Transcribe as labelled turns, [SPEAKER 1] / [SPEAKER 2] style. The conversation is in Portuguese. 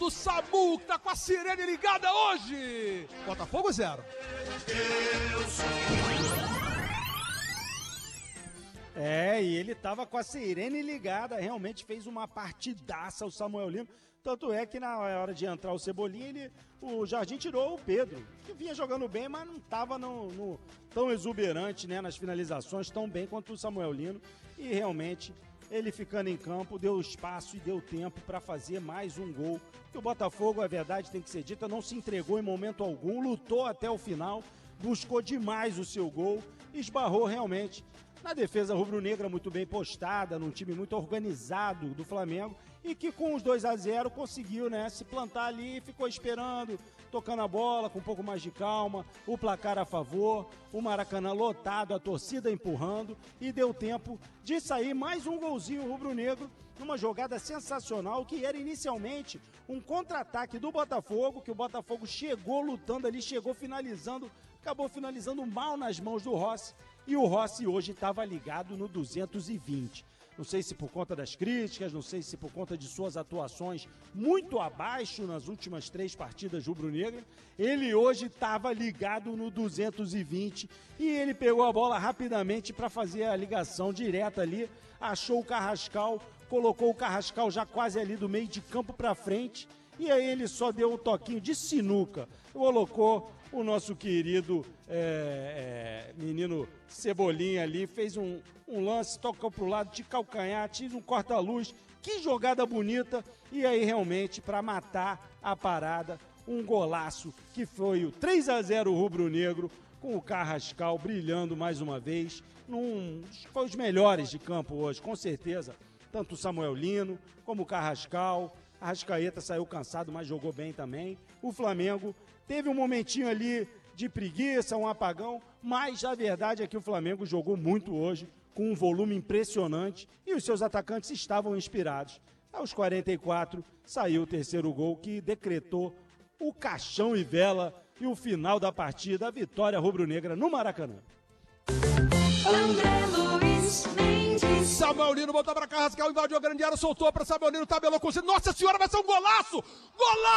[SPEAKER 1] do SAMU, que tá com a sirene ligada hoje. Botafogo 0.
[SPEAKER 2] E ele tava com a sirene ligada, realmente fez uma partidaça o Samuel Lino. Tanto é que na hora de entrar o Cebolinha, o Jardim tirou o Pedro, que vinha jogando bem, mas não estava tão exuberante, né, nas finalizações, tão bem quanto o Samuel Lino. E realmente, ele ficando em campo, deu espaço e deu tempo para fazer mais um gol. Que o Botafogo, a verdade tem que ser dita, não se entregou em momento algum, lutou até o final, buscou demais o seu gol, esbarrou realmente na defesa rubro-negra muito bem postada, num time muito organizado do Flamengo, e que com os 2-0 conseguiu, né, se plantar ali, ficou esperando, tocando a bola com um pouco mais de calma, o placar a favor, o Maracanã lotado, a torcida empurrando, e deu tempo de sair mais um golzinho rubro-negro, numa jogada sensacional, que era inicialmente um contra-ataque do Botafogo, que o Botafogo chegou lutando ali, chegou finalizando, acabou finalizando mal nas mãos do Rossi, e o Rossi hoje estava ligado no 220. Não sei se por conta das críticas, não sei se por conta de suas atuações muito abaixo nas últimas 3 partidas rubro-negras, ele hoje estava ligado no 220 e ele pegou a bola rapidamente para fazer a ligação direta ali, achou o Carrascal, colocou o Carrascal já quase ali do meio de campo para frente, e aí ele só deu um toquinho de sinuca, colocou o nosso querido menino Cebolinha ali, fez um lance, tocou pro lado de calcanhar, tira um corta-luz, que jogada bonita, e aí realmente para matar a parada, um golaço que foi o 3-0 rubro-negro, com o Carrascal brilhando mais uma vez, foi os melhores de campo hoje, com certeza, tanto o Samuel Lino como o Carrascal. A Arrascaeta saiu cansado, mas jogou bem também. O Flamengo teve um momentinho ali de preguiça, um apagão, mas a verdade é que o Flamengo jogou muito hoje, com um volume impressionante, e os seus atacantes estavam inspirados. Aos 44, saiu o terceiro gol, que decretou o caixão e vela e o final da partida, a vitória rubro-negra no Maracanã.
[SPEAKER 3] André Luiz Mendes.
[SPEAKER 1] Samuel Lino botou pra Carrascal, invadiu a grande área, soltou pra Samuel Lino, tabelou com você. Nossa senhora, vai ser um golaço! Golaço!